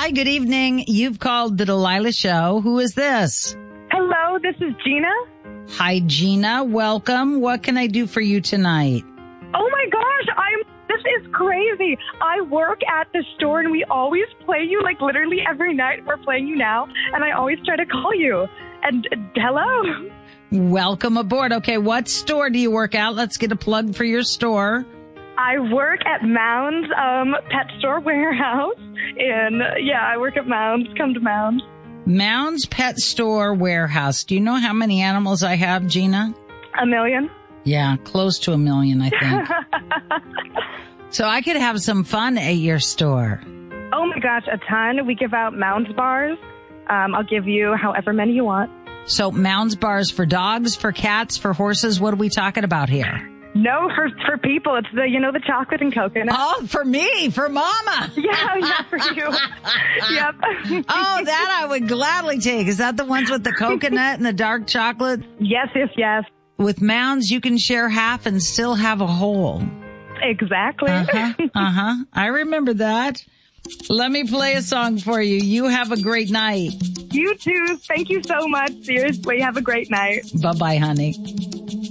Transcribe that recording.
Hi, good evening. You've called the Delilah Show. Who is this? Hello, this is Gina. Hi, Gina. Welcome. What can I do for you tonight? Oh my gosh, this is crazy. I work at the store and we always play you, like literally every night. We're playing you now and I always try to call you. And hello. Welcome aboard. Okay, what store do you work at? Let's get a plug for your store. I work at Mounds Pet Store Warehouse. And I work at Mounds. Come to Mounds. Mounds Pet Store Warehouse. Do you know how many animals I have, Gina? 1 million. Yeah, close to 1 million, I think. So I could have some fun at your store. Oh my gosh, a ton. We give out Mounds bars. I'll give you however many you want. So Mounds bars for dogs, for cats, for horses. What are we talking about here? No, for people. It's the chocolate and coconut. Oh, for me, for Mama. Yeah, for you. Yep. Oh, that I would gladly take. Is that the ones with the coconut and the dark chocolate? Yes. With Mounds, you can share half and still have a whole. Exactly. I remember that. Let me play a song for you. You have a great night. You too. Thank you so much. Seriously, have a great night. Bye-bye, honey.